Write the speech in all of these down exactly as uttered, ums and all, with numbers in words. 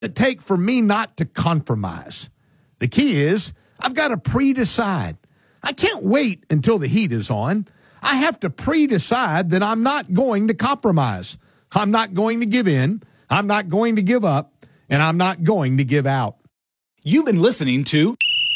it take for me not to compromise? The key is I've got to pre-decide. I can't wait until the heat is on. I have to pre-decide that I'm not going to compromise. I'm not going to give in. I'm not going to give up. And I'm not going to give out. You've been listening to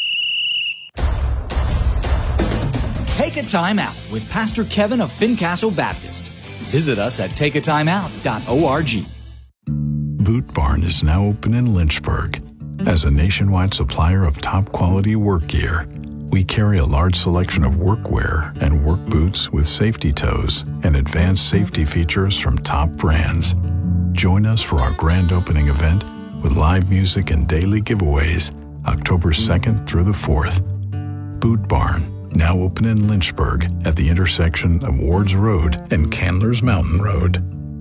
Take a Time Out with Pastor Kevin of Fincastle Baptist. Visit us at take a time out dot org. Boot Barn is now open in Lynchburg. As a nationwide supplier of top-quality work gear, we carry a large selection of workwear and work boots with safety toes and advanced safety features from top brands. Join us for our grand opening event with live music and daily giveaways October second through the fourth. Boot Barn, now open in Lynchburg at the intersection of Wards Road and Candler's Mountain Road.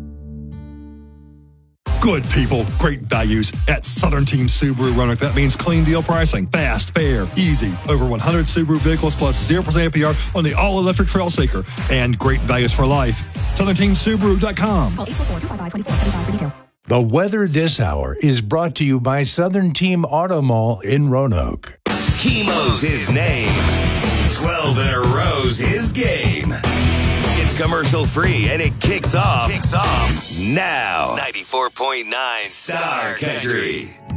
Good people, great values at Southern Team Subaru Roanoke. That means clean deal pricing, fast, fair, easy. Over one hundred Subaru vehicles plus zero percent A P R on the all-electric Trailseeker. And great values for life. Southern Team Subaru dot com. Call eight four four, two five five, two four seven five for details. The weather this hour is brought to you by Southern Team Auto Mall in Roanoke. Chemo's his name. twelve in a row's his game. It's commercial free and it kicks off. Kicks off now. ninety-four point nine Star Country.